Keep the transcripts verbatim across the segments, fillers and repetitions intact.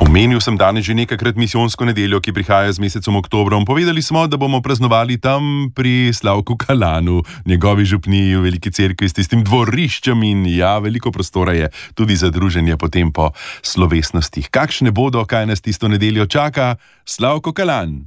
Omenil sem danes že nekajkrat misijonsko nedeljo, ki prihaja z mesecem oktobrom. Povedali smo, da bomo praznovali tam pri Slavku Kalanu, njegovi župniji v Veliki cerkvi s tistim dvoriščem in ja, veliko prostora je tudi za druženje potem po slovesnostih. Kakšne bodo, kaj nas tisto nedeljo čaka? Slavko Kalan.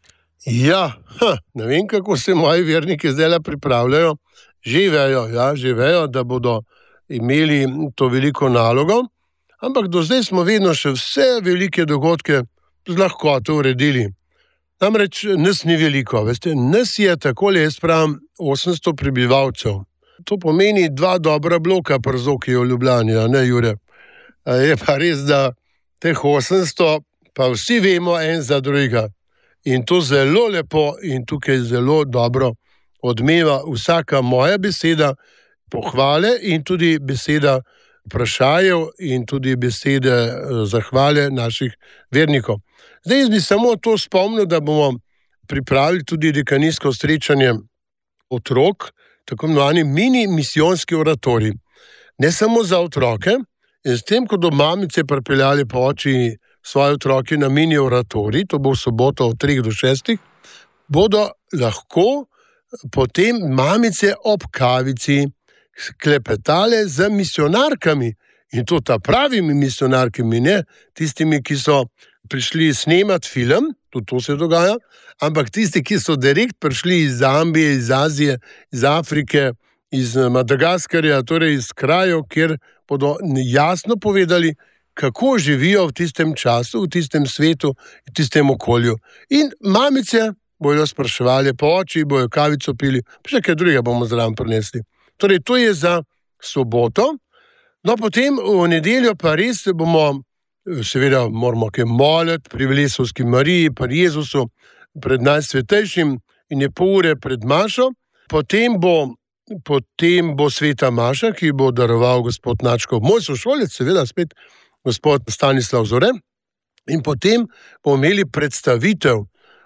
Ja, ha, ne vem, kako se moji verniki zdaj pripravljajo. Že vejo, ja, že vejo, da bodo imeli to veliko nalogo. Ampak do zdaj smo vedno še vse velike dogodke z lahkoto uredili. Namreč nas ni veliko, veste, nas je takole, jaz pravim, osemsto prebivalcev. To pomeni dva dobra bloka Przoki v Ljubljani, a ne, Jure? A je pa res, da teh osemsto, pa vsi vemo en za drugega. In to zelo lepo in tukaj zelo dobro odmeva vsaka moja beseda pohvale in tudi beseda vprašajev in tudi besede zahvale naših vernikov. Zdaj jaz bi samo to spomnil, da bomo pripravili tudi dekanijsko srečanje otrok, tako imenovani mini misijonski oratorij. Ne samo za otroke, in s tem, ko do mamice pripeljali po oči svoje otroke na mini oratorij, to bo v soboto od treh do šestih, bodo lahko potem mamice ob kavici klepetale z misionarkami in to ta pravimi misionarkami, ne tistimi, ki so prišli snemati film, tudi to se dogaja, ampak tisti, ki so direkt prišli iz Zambije, iz Azije, iz Afrike, iz Madagaskarja, torej iz krajev, kjer bodo jasno povedali, kako živijo v tistem času, v tistem svetu, v tistem okolju. In mamice bojo spraševali po oči, bojo kavico pili, pa še kaj drugega bomo zraven prinesli. Torej, to je za soboto. No, potem v nedeljo pa res bomo, seveda moramo kaj moliti pri Velesovski Mariji, pri Jezusu, pred najsvetejšim in je pol ure pred mašo. Potem bo, potem bo sveta maša, ki bo daroval gospod Načkov, moj sošolec, seveda spet gospod Stanislav Zore. In potem bomo imeli predstavitev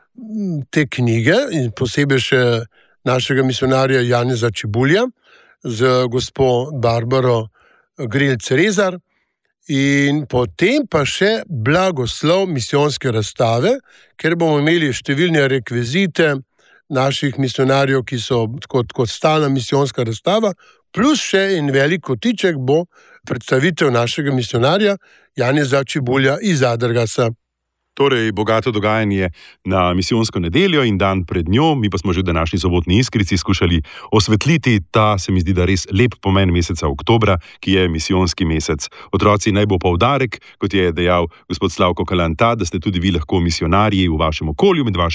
te knjige in posebej še našega misionarja Janeza Čebulja, z gospo Barbaro Grilc-Rezar in potem pa še blagoslov misijonske razstave, ker bomo imeli številne rekvizite naših misionarjev, ki so kot, kot stalna misijonska razstava, plus še en velik kotiček bo predstavitev našega misionarja Janeza Čebulja iz Adragasa. Torej, bogato dogajanje na misijonsko nedeljo in dan pred njo, mi pa smo že v današnji sobotni Iskrici skušali osvetliti ta, se mi zdi, da res lep pomen meseca oktobra, ki je misijonski mesec. Otroci, naj bo poudarek, kot je dejal gospod Slavko Kalan, ta, da ste tudi vi lahko misionarji v vašem okolju, med vašimi